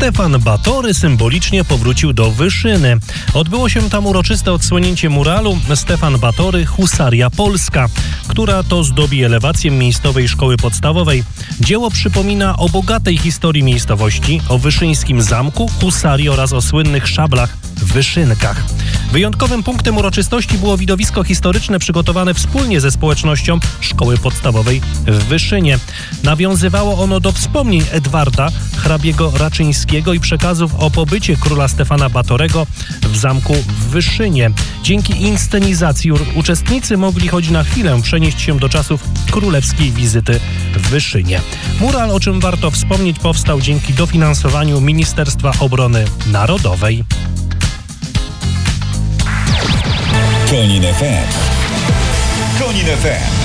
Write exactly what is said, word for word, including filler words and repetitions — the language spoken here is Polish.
Stefan Batory symbolicznie powrócił do Wyszyny. Odbyło się tam uroczyste odsłonięcie muralu Stefan Batory Husaria Polska, która to zdobi elewację miejscowej szkoły podstawowej. Dzieło przypomina o bogatej historii miejscowości, o wyszyńskim zamku, husarii oraz o słynnych szablach w Wyszynkach. Wyjątkowym punktem uroczystości było widowisko historyczne przygotowane wspólnie ze społecznością szkoły podstawowej w Wyszynie. Nawiązywało ono do wspomnień Edwarda, hrabiego Raczyńskiego i przekazów o pobycie króla Stefana Batorego w zamku w Wyszynie. Dzięki inscenizacji uczestnicy mogli choć na chwilę przenieść się do czasów królewskiej wizyty w Wyszynie. Mural, o czym warto wspomnieć, powstał dzięki dofinansowaniu Ministerstwa Obrony Narodowej. Konin F M. Konin F M.